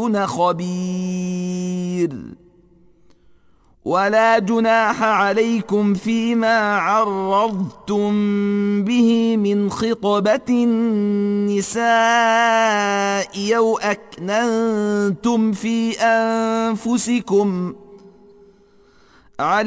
تعملون خبير. ولا جناح عليكم فيما عرضتم به من خطبة النساء أو أكننتم في أنفسكم